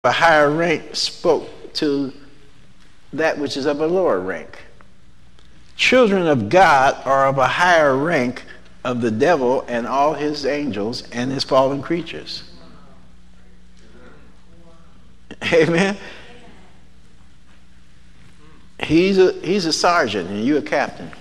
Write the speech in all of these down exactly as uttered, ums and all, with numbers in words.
a higher rank spoke to that which is of a lower rank. Children of God are of a higher rank of the devil and all his angels and his fallen creatures. Amen. He's a he's a sergeant and you a captain.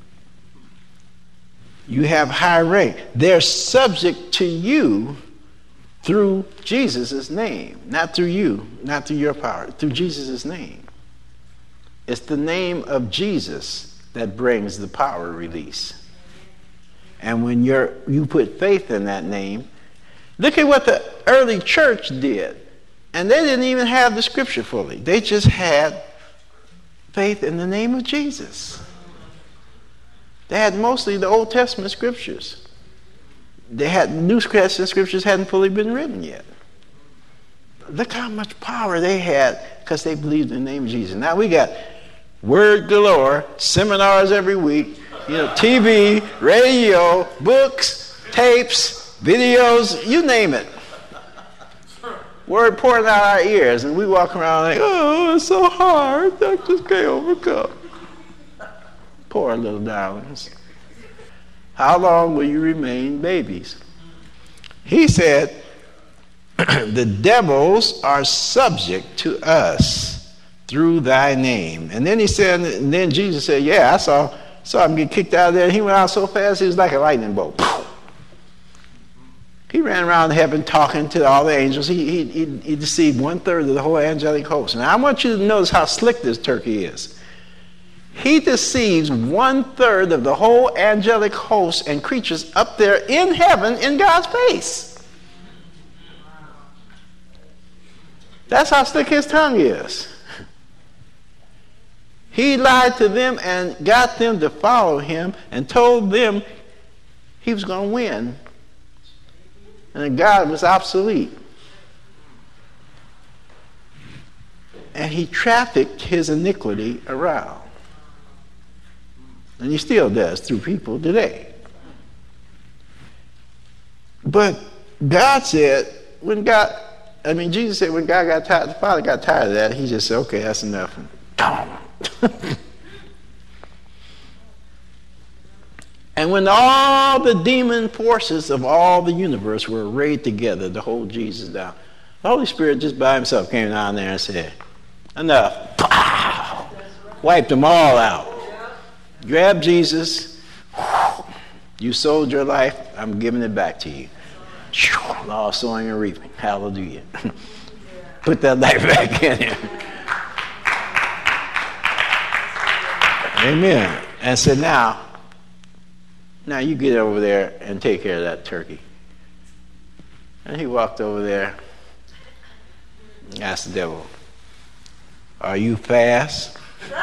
You have high rank. They're subject to you through Jesus' name. Not through you, not through your power, through Jesus' name. It's the name of Jesus that brings the power release. And when you're you put faith in that name, look at what the early church did. And they didn't even have the scripture fully. They just had faith in the name of Jesus. They had mostly the Old Testament scriptures. They had New Testament scriptures hadn't fully been written yet. Look how much power they had because they believed in the name of Jesus. Now we got word galore, seminars every week, you know, T V, radio, books, tapes, videos, you name it. Word pouring out our ears, and we walk around like, oh, it's so hard. I just can't overcome. Poor little darlings. How long will you remain babies? He said, the devils are subject to us through thy name. And then he said, and then Jesus said, yeah, I saw, saw him get kicked out of there. And he went out so fast, he was like a lightning bolt. He ran around heaven talking to all the angels. He, he, he deceived one third of the whole angelic host. Now I want you to notice how slick this turkey is. He deceives one third of the whole angelic host and creatures up there in heaven in God's face. That's how slick his tongue is. He lied to them and got them to follow him and told them he was going to win. And God was obsolete. And he trafficked his iniquity around. And he still does through people today. But God said, when God, I mean, Jesus said when God got tired, the Father got tired of that, he just said, okay, that's enough. And when all the demon forces of all the universe were arrayed together to hold Jesus down, the Holy Spirit just by himself came down there and said, enough. Pow! Wiped them all out. Grabbed Jesus. You sold your life. I'm giving it back to you. Law of sowing and reaping. Hallelujah. Put that life back in here. Amen. And said, now, now you get over there and take care of that turkey. And he walked over there and asked the devil, are you fast?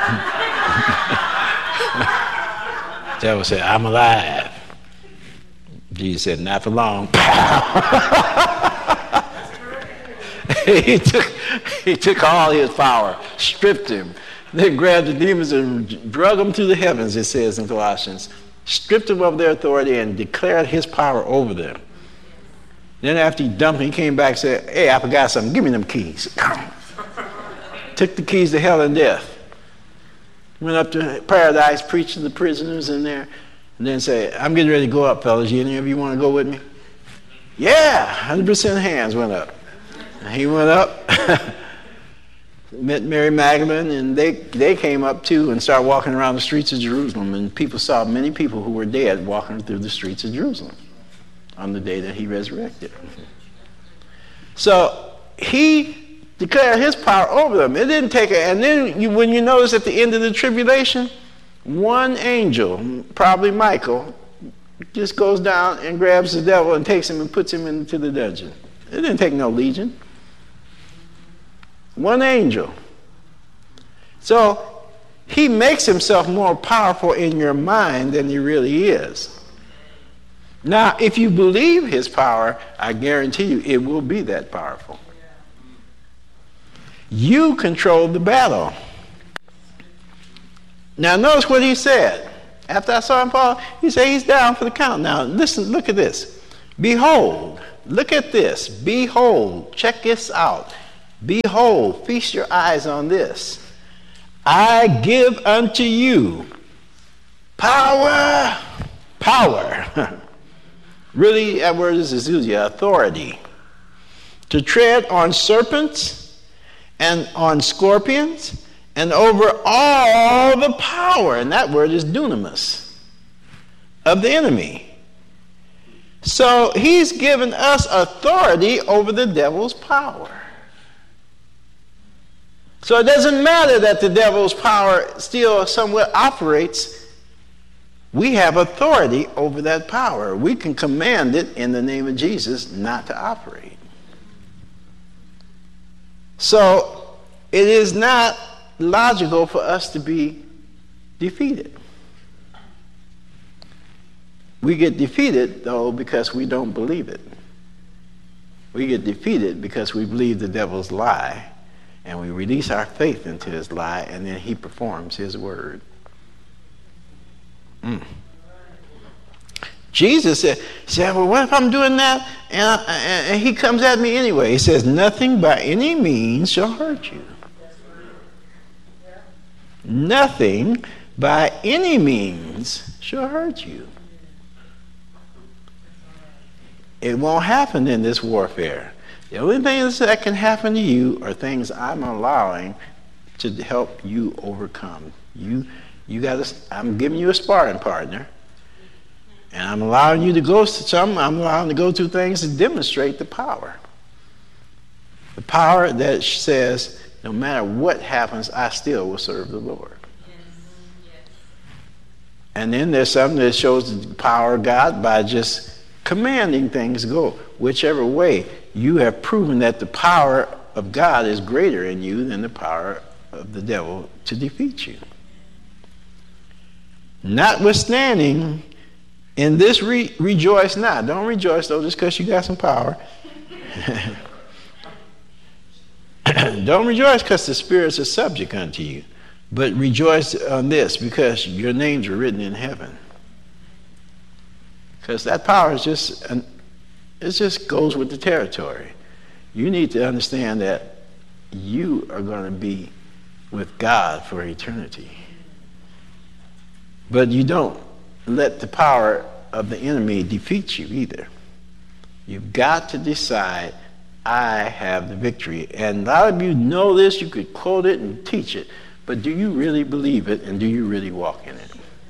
The devil said, I'm alive. Jesus said, not for long. he took he took all his power, stripped him, then grabbed the demons and drug them through the heavens, it says in Colossians. Stripped them of their authority and declared his power over them. Then after he dumped them, he came back and said, hey, I forgot something. Give me them keys. Took the keys to hell and death. Went up to paradise, preached to the prisoners in there, and then said, I'm getting ready to go up, fellas. Any of you want to go with me? Yeah, one hundred percent hands went up. And he went up, met Mary Magdalene, and they, they came up too and started walking around the streets of Jerusalem, and people saw many people who were dead walking through the streets of Jerusalem on the day that he resurrected. So he declared his power over them. It didn't take a, and then you, when you notice at the end of the tribulation, one angel, probably Michael, just goes down and grabs the devil and takes him and puts him into the dungeon. It didn't take no legion. One angel. So he makes himself more powerful in your mind than he really is. Now, if you believe his power, I guarantee you it will be that powerful. You control the battle. Now, notice what he said. After I saw him fall, he said he's down for the count. Now, listen, look at this. Behold, look at this. Behold, check this out. Behold, feast your eyes on this. I give unto you power, power. Really, that word is exousia, authority. To tread on serpents and on scorpions and over all the power, and that word is dunamis, of the enemy. So he's given us authority over the devil's power. So it doesn't matter that the devil's power still somewhat operates. We have authority over that power. We can command it in the name of Jesus not to operate. So it is not logical for us to be defeated. We get defeated, though, because we don't believe it. We get defeated because we believe the devil's lie, and we release our faith into his lie, and then he performs his word. Mm. Jesus said, said, well, what if I'm doing that and, I, and he comes at me anyway? He says, nothing by any means shall hurt you. Nothing by any means shall hurt you. It won't happen in this warfare. The only things that can happen to you are things I'm allowing to help you overcome. You, you got to. I'm giving you a sparring partner, and I'm allowing you to go to some. I'm allowing to go through things to demonstrate the power. The power that says, no matter what happens, I still will serve the Lord. And then there's something that shows the power of God by just commanding things to go whichever way. You have proven that the power of God is greater in you than the power of the devil to defeat you. Notwithstanding, in this re- rejoice not. Don't rejoice though just because you got some power. Don't rejoice because the spirits are subject unto you. But rejoice on this because your names are written in heaven. Because that power is just, an, it just goes with the territory. You need to understand that you are going to be with God for eternity. But you don't let the power of the enemy defeat you either. You've got to decide, I have the victory. And a lot of you know this, you could quote it and teach it, but do you really believe it and do you really walk in it?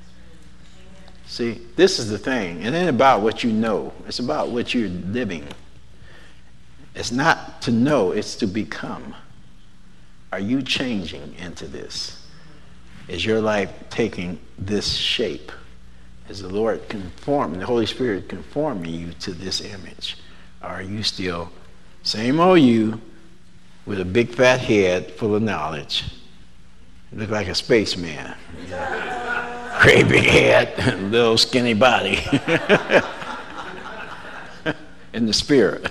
See, this is the thing. It ain't about what you know. It's about what you're living. It's not to know, it's to become. Are you changing into this? Is your life taking this shape? Is the Lord conforming, the Holy Spirit conforming you to this image? Or are you still same old you with a big fat head full of knowledge? You look like a spaceman. Great big head, little skinny body. In the spirit.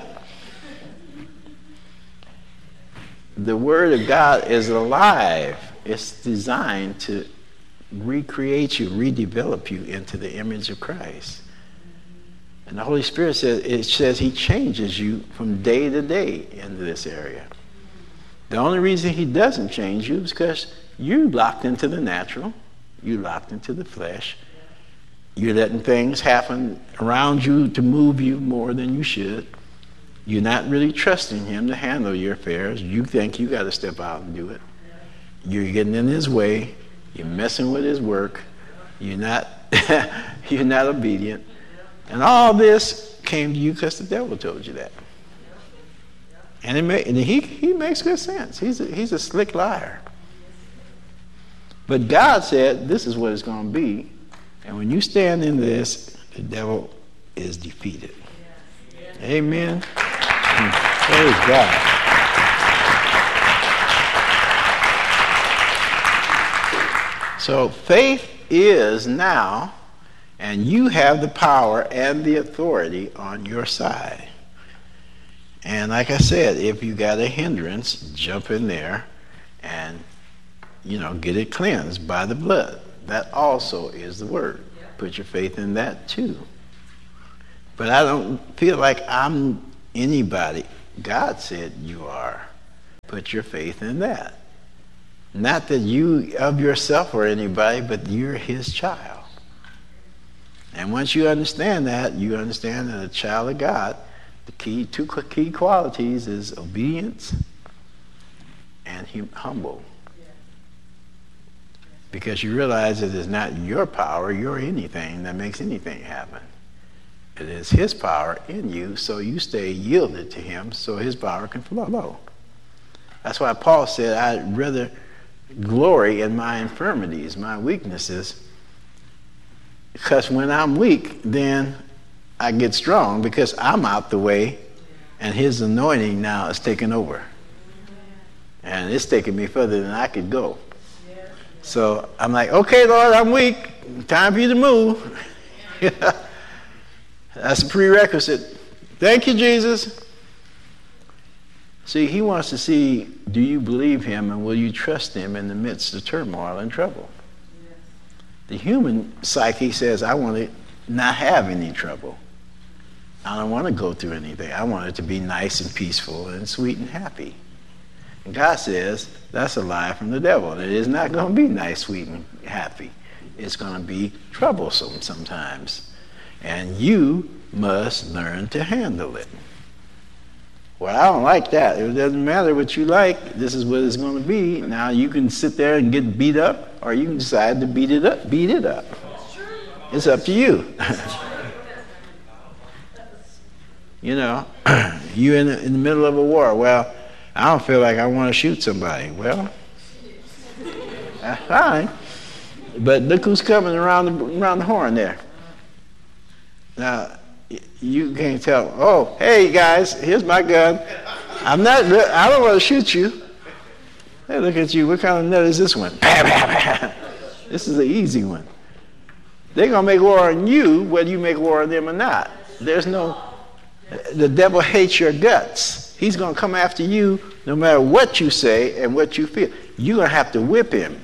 The Word of God is alive. It's designed to recreate you, redevelop you into the image of Christ. And the Holy Spirit says, it says he changes you from day to day into this area. The only reason he doesn't change you is because you're locked into the natural. You're locked into the flesh. You're letting things happen around you to move you more than you should. You're not really trusting him to handle your affairs. You think you got to step out and do it. You're getting in his way. You're messing with his work. You're not, you're not obedient. And all this came to you because the devil told you that. And, it may, and he, he makes good sense. He's a, he's a slick liar. But God said, this is what it's going to be. And when you stand in this, the devil is defeated. Amen. Praise God. So faith is now, and you have the power and the authority on your side. And like I said, if you got a hindrance, jump in there and you know, get it cleansed by the blood. That also is the word. Put your faith in that too. But I don't feel like I'm anybody. God said you are. Put your faith in that. Not that you of yourself or anybody, but you're his child. And once you understand that, you understand that a child of God, the key two key qualities is obedience and hum- humble. Because you realize it is not your power, your anything that makes anything happen. It is his power in you, so you stay yielded to him so his power can flow. That's why Paul said, I'd rather glory in my infirmities, my weaknesses, because when I'm weak, then I get strong because I'm out the way and his anointing now is taking over. And it's taking me further than I could go. So I'm like, okay, Lord, I'm weak. Time for you to move. That's a prerequisite. Thank you, Jesus. See, he wants to see, do you believe him and will you trust him in the midst of turmoil and trouble? Yes. The human psyche says, I want to not have any trouble. I don't want to go through anything. I want it to be nice and peaceful and sweet and happy. And God says, that's a lie from the devil. It is not going to be nice, sweet, and happy. It's going to be troublesome sometimes. And you must learn to handle it. Well, I don't like that. It doesn't matter what you like. This is what it's going to be. Now you can sit there and get beat up, or you can decide to beat it up. Beat it up. It's up to you. You know, you in the, in the middle of a war. Well, I don't feel like I want to shoot somebody. Well, that's fine. But look who's coming around the, around the horn there. Now, you can't tell, oh, hey guys, here's my gun. I'm not, I don't want to shoot you. Hey, look at you. What kind of nut is this one? This is an easy one. They're going to make war on you whether you make war on them or not. There's no, the devil hates your guts. He's going to come after you no matter what you say and what you feel. You're going to have to whip him.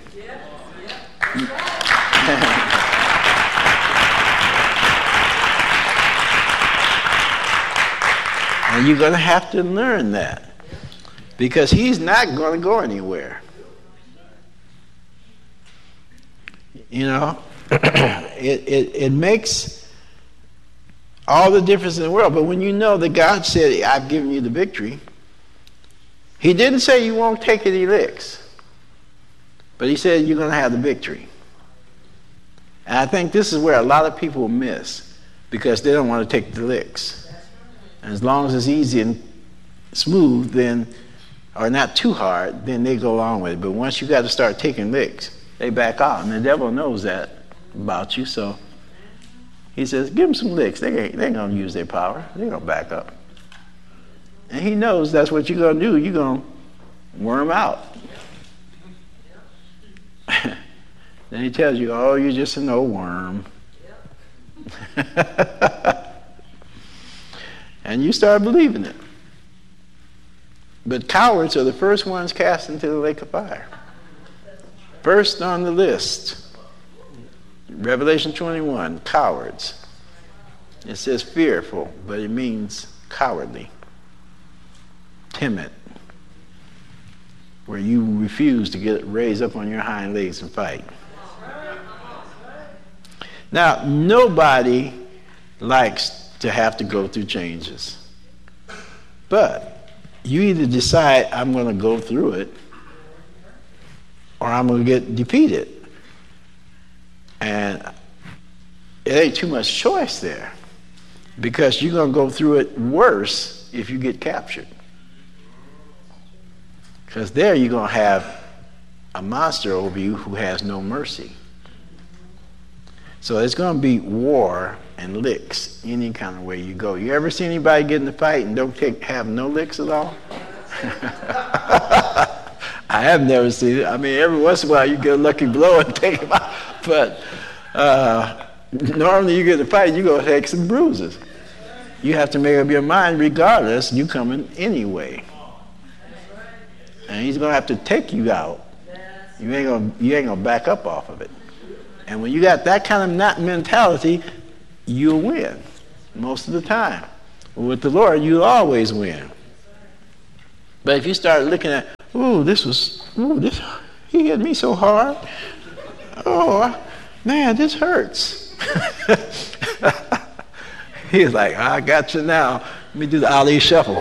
And you're going to have to learn that. Because he's not going to go anywhere. You know, it, it, it makes all the difference in the world. But when you know that God said, I've given you the victory, he didn't say you won't take any licks. But he said you're going to have the victory. And I think this is where a lot of people miss, because they don't want to take the licks. And as long as it's easy and smooth, then, or not too hard, then they go along with it. But once you got to start taking licks, they back off. And the devil knows that about you, so he says, give them some licks. They ain't, they ain't going to use their power. They're going to back up. And he knows that's what you're going to do. You're going to worm out. Then he tells you, oh, you're just an old worm. And you start believing it. But cowards are the first ones cast into the lake of fire. First on the list. Revelation twenty-one, cowards. It says fearful, but it means cowardly. Timid. Where you refuse to get raised up on your hind legs and fight. Now, nobody likes to have to go through changes. But you either decide I'm going to go through it or I'm going to get defeated. And it ain't too much choice there, because you're going to go through it worse if you get captured. Because there you're going to have a monster over you who has no mercy. So it's going to be war and licks any kind of way you go. You ever see anybody get in a fight and don't take, have no licks at all? I have never seen it. I mean, every once in a while you get a lucky blow and take them out. But uh, normally you get in a fight, you're going to take some bruises. You have to make up your mind regardless, you coming anyway. And he's going to have to take you out. You ain't going to, you ain't going to back up off of it. And when you got that kind of not mentality, you'll win most of the time. With the Lord, you'll always win. But if you start looking at, ooh, this was, ooh, this, he hit me so hard. Oh, I, man, this hurts. He's like, I got you now. Let me do the Ali shuffle.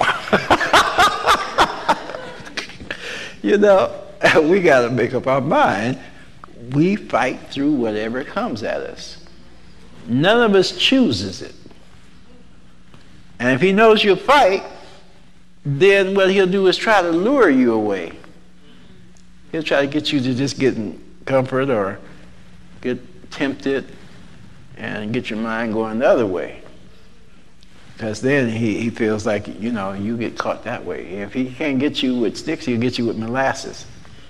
You know, we got to make up our mind. We fight through whatever comes at us. None of us chooses it. And if he knows you'll fight, then what he'll do is try to lure you away. He'll try to get you to just get in comfort or get tempted and get your mind going the other way. Because then he, he feels like, you know, you get caught that way. If he can't get you with sticks, he'll get you with molasses.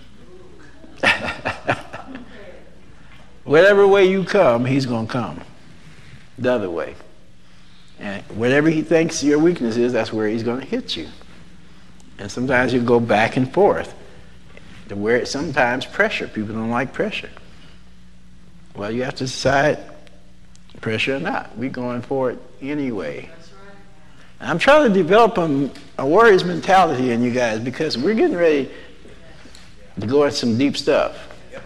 Whatever way you come, he's going to come the other way. And whatever he thinks your weakness is, that's where he's going to hit you. And sometimes you go back and forth. To where it sometimes pressure. People don't like pressure. Well, you have to decide pressure or not. We're going for it anyway. And I'm trying to develop a, a warrior's mentality in you guys because we're getting ready to go into some deep stuff.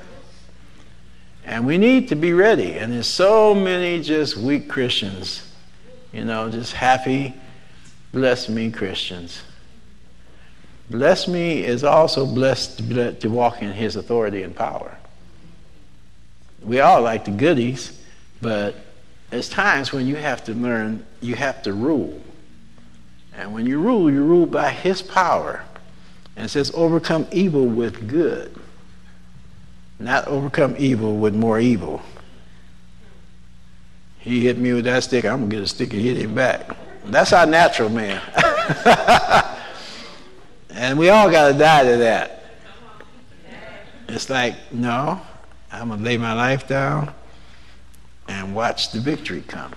And we need to be ready. And there's so many just weak Christians, you know, just happy, bless me Christians. Bless me is also blessed to, to walk in his authority and power. We all like the goodies, but there's times when you have to learn, you have to rule. And when you rule, you rule by his power. And it says overcome evil with good. Not overcome evil with more evil. He hit me with that stick, I'm going to get a stick and hit him back. That's our natural man. And we all got to die to that. It's like, no, I'm going to lay my life down and watch the victory come.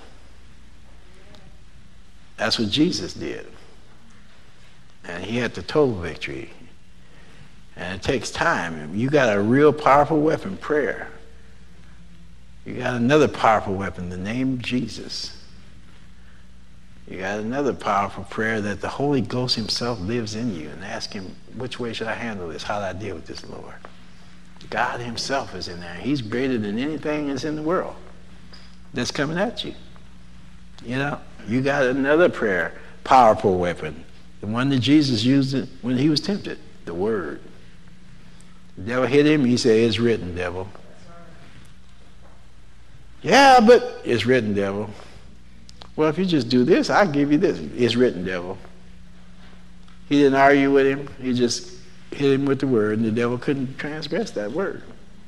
That's what Jesus did. And he had the total victory. And it takes time. You got a real powerful weapon, prayer. You got another powerful weapon, the name of Jesus. You got another powerful prayer that the Holy Ghost himself lives in you, and ask him, which way should I handle this? How do I deal with this, Lord? God himself is in there. He's greater than anything that's in the world that's coming at you. You know, you got another prayer, powerful weapon. The one that Jesus used it when he was tempted, the word. The devil hit him, he said, it's written, devil. Yeah, but it's written, devil. Well, if you just do this, I'll give you this. It's written, devil. He didn't argue with him. He just hit him with the word, and the devil couldn't transgress that word.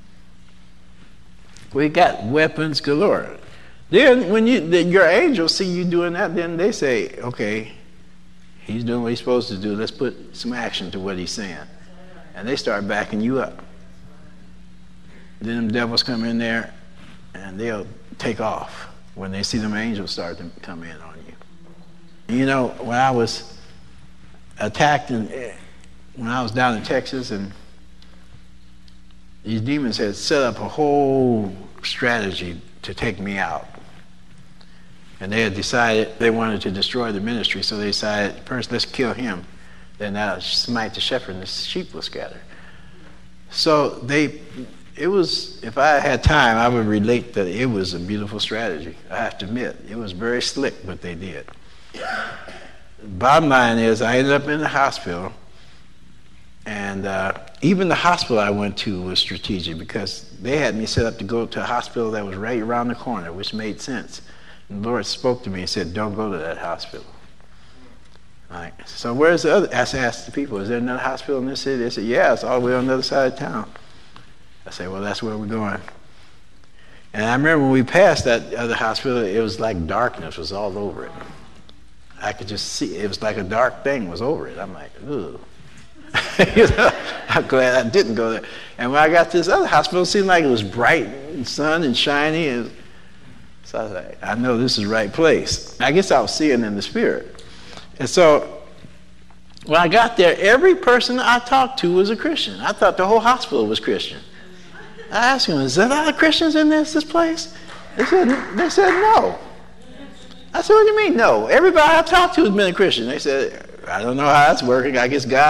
We got weapons galore. Then when you, the, your angels see you doing that, then they say, okay, he's doing what he's supposed to do. Let's put some action to what he's saying. And they start backing you up. Then them devils come in there, and they'll take off when they see them angels start to come in on you. You know, when I was attacked, in, when I was down in Texas, and these demons had set up a whole strategy to take me out. And they had decided they wanted to destroy the ministry, so they decided, first let's kill him, then that'll smite the shepherd and the sheep will scatter. So they, it was, if I had time, I would relate that it was a beautiful strategy. I have to admit, it was very slick what they did. Bottom line is, I ended up in the hospital, and uh, even the hospital I went to was strategic because they had me set up to go to a hospital that was right around the corner, which made sense. And the Lord spoke to me and said, don't go to that hospital. Right. So where's the other? I asked the people, is there another hospital in this city? They said, yeah, it's all the way on the other side of town. I said, well, that's where we're going. And I remember when we passed that other hospital, it was like darkness was all over it. I could just see, it was like a dark thing was over it. I'm like, ooh. You know, I'm glad I didn't go there. And when I got to this other hospital, it seemed like it was bright and sun and shiny. And so I was like, I know this is the right place. I guess I was seeing in the spirit. And so when I got there, every person I talked to was a Christian. I thought the whole hospital was Christian. I asked them, is there a lot of Christians in this, this place? They said, they said no. I said, what do you mean no? Everybody I talked to has been a Christian. They said, I don't know how that's working. I guess God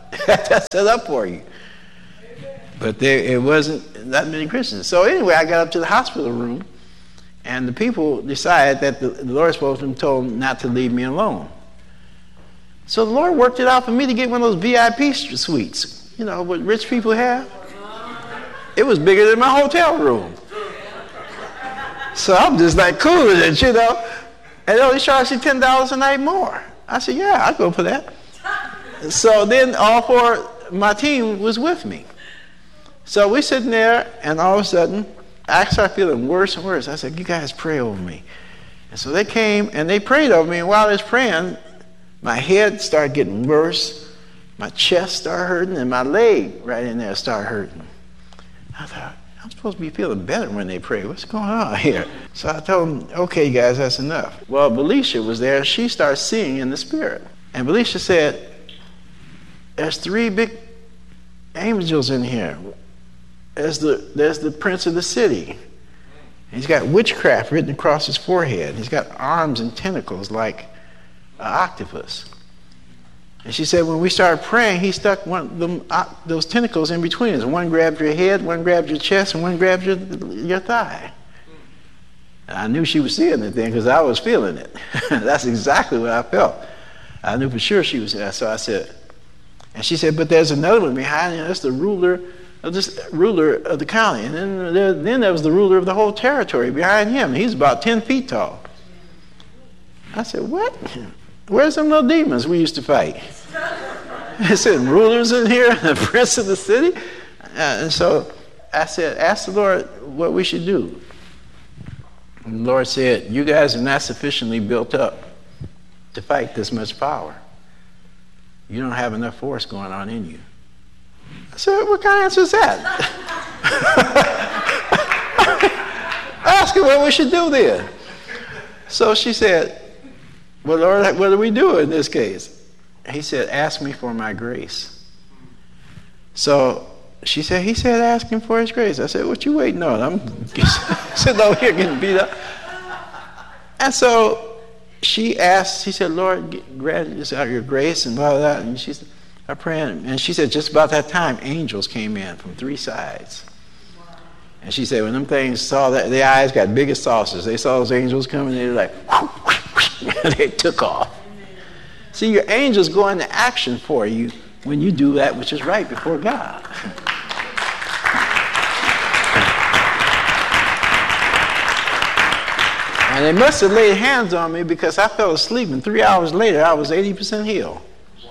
That's set up for you. But there, it wasn't that many Christians. So anyway, I got up to the hospital room, and the people decided that the, the Lord supposed to have told them not to leave me alone. So the Lord worked it out for me to get one of those V I P suites, you know, what rich people have. It was bigger than my hotel room. So I'm just like cool with it, you know. And they only charged me ten dollars a night more. I said, yeah, I'll go for that. So then all four, my team was with me. So we're sitting there, and all of a sudden, I started feeling worse and worse. I said, you guys pray over me. And so they came, and they prayed over me. And while they was praying, my head started getting worse. My chest started hurting, and my leg right in there started hurting. I thought, I'm supposed to be feeling better when they pray. What's going on here? So I told them, okay, guys, that's enough. Well, Belisha was there. She started seeing in the spirit. And Belisha said, there's three big angels in here. There's the, there's the prince of the city. He's got witchcraft written across his forehead. He's got arms and tentacles like an octopus. And she said, when we started praying, he stuck one of them, uh, those tentacles in between us. One grabbed your head, one grabbed your chest, and one grabbed your, your thigh. And I knew she was seeing the thing because I was feeling it. That's exactly what I felt. I knew for sure she was there. So I said, and she said, but there's another one behind you. That's the ruler of this ruler of the county. And then there, then there was the ruler of the whole territory behind him. He's about ten feet tall. I said, what? Where's them little demons we used to fight? I said, rulers in here, the prince of the city? Uh, and so I said, ask the Lord what we should do. And the Lord said, you guys are not sufficiently built up to fight this much power. You don't have enough force going on in you. I said, what kind of answer is that? Ask her what we should do then. So she said, well, Lord, what do we do in this case? He said, ask me for my grace. So she said, he said, ask him for his grace. I said, what you waiting on? I'm sitting over here getting beat up. And so she asked, she said, Lord, grant us out your grace and blah, blah, blah. And she said, I'm praying. And she said, just about that time, angels came in from three sides. And she said, when them things saw that, their eyes got big as saucers. They saw those angels coming, they were like, and they took off. See, your angels go into action for you when you do that which is right before God. And they must have laid hands on me because I fell asleep, and three hours later, I was eighty percent healed.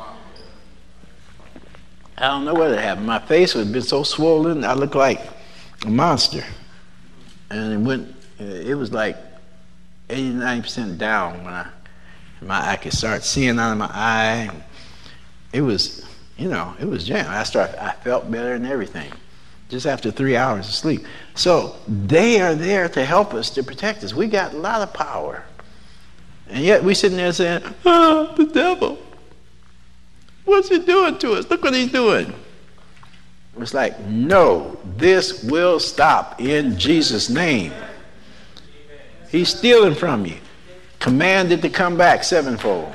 I don't know what had happened. My face had been so swollen, I looked like a monster. And it went, it was like eighty-nine percent down when I, my, I could start seeing out of my eye. It was, you know, it was jammed. I started, I felt better and everything, just after three hours of sleep. So they are there to help us, to protect us. We got a lot of power. And yet we sitting there saying, oh, the devil. What's he doing to us? Look what he's doing. It's like, no, this will stop in Jesus' name. He's stealing from you. Command it to come back sevenfold.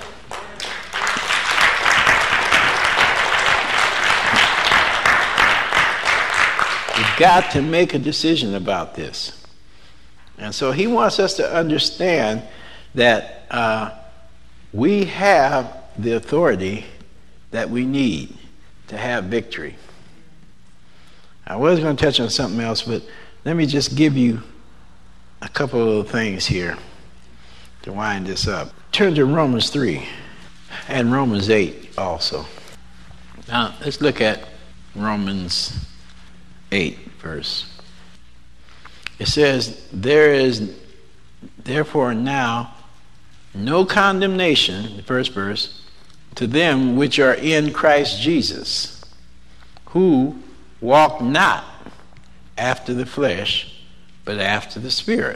You've got to make a decision about this. And so he wants us to understand that uh, we have the authority that we need to have victory. I was going to touch on something else, but let me just give you a couple of things here to wind this up. Turn to Romans three and Romans eight also. Now, let's look at Romans eight verse. It says, there is therefore now no condemnation, the first verse, to them which are in Christ Jesus, who walk not after the flesh, but after the Spirit.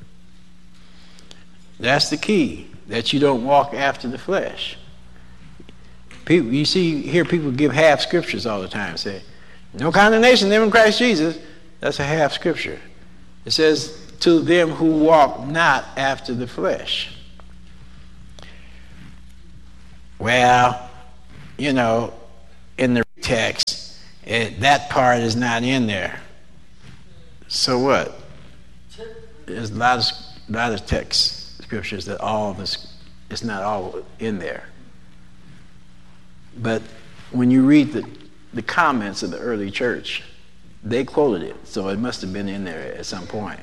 That's the key, that you don't walk after the flesh. People, you see, hear people give half scriptures all the time. Say, no condemnation to them in Christ Jesus. That's a half scripture. It says, to them who walk not after the flesh. Well, you know, in the text, it, that part is not in there. So what? There's a lot of, lot of text scriptures that all of this, it's not all in there. But when you read the, the comments of the early church, they quoted it, so it must have been in there at some point.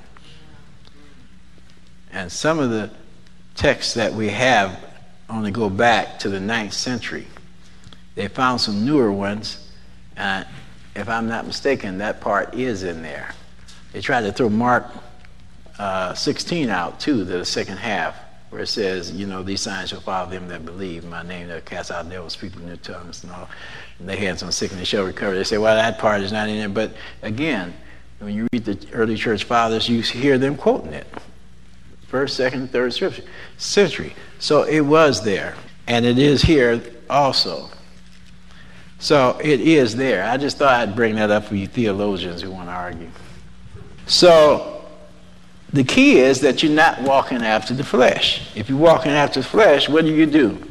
And some of the texts that we have only go back to the ninth century. They found some newer ones, and if I'm not mistaken, that part is in there. They tried to throw Mark uh, sixteen out too, the second half, where it says, you know, these signs shall follow them that believe. In my name they'll cast out devils, speak with new tongues, and all. And they had some sickness shall recover. They say, well, that part is not in there. But again, when you read the early church fathers, you hear them quoting it. First, second, third scripture, century. So it was there, and it is here also. So it is there. I just thought I'd bring that up for you theologians who want to argue. So the key is that you're not walking after the flesh. If you're walking after the flesh, what do you do?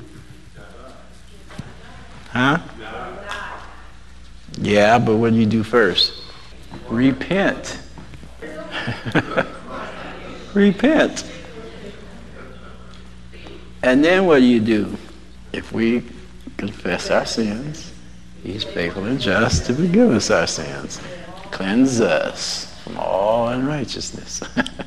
Huh? Yeah, but what do you do first? Repent. Repent. And then what do you do? If we confess our sins, he's faithful and just to forgive us our sins, cleanse us from all unrighteousness.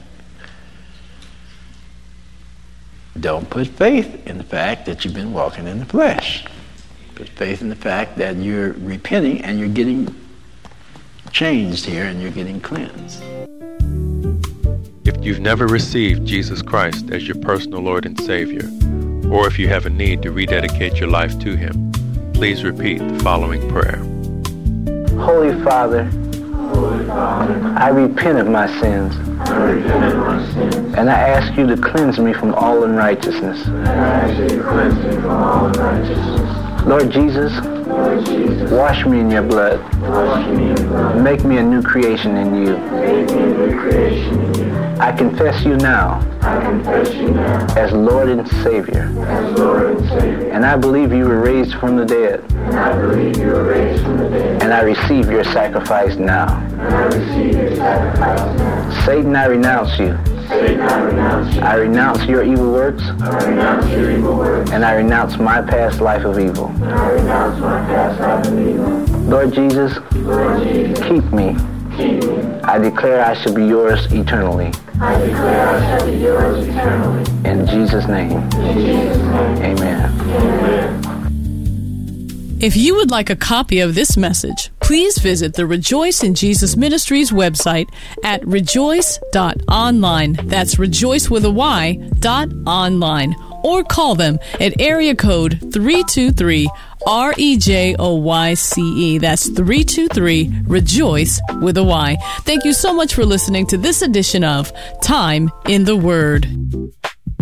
Don't put faith in the fact that you've been walking in the flesh. Put faith in the fact that you're repenting and you're getting changed here and you're getting cleansed. If you've never received Jesus Christ as your personal Lord and Savior, or if you have a need to rededicate your life to Him, please repeat the following prayer. Holy Father, Holy Father, I repent of my sins, I repent of my sins, and I ask you to cleanse me from all unrighteousness. and I ask you to cleanse me from all unrighteousness. Lord Jesus, Lord Jesus, wash me in your blood. wash me in blood. Make me a new creation in you. Make me a new creation in you. I confess you now I confess you now as Lord and Savior, as Lord and Savior, and I believe you were raised from the dead, and I believe you were raised from the dead, and I receive your sacrifice now. and I receive your sacrifice now. Satan, I renounce you. Satan, I renounce you. I renounce your evil works, I renounce your evil works, and I renounce my past life of evil. and I renounce my past life of evil. Lord Jesus, Lord Jesus, keep me. keep me. I declare I shall be yours eternally. I declare I shall be yours eternally. In Jesus' name, In Jesus' name, amen. amen. If you would like a copy of this message, please visit the Rejoice in Jesus Ministries website at rejoice dot online. That's rejoice with a Y dot online. Or call them at area code three two three R E J O Y C E. That's three two three Rejoice with a Y. Thank you so much for listening to this edition of Time in the Word.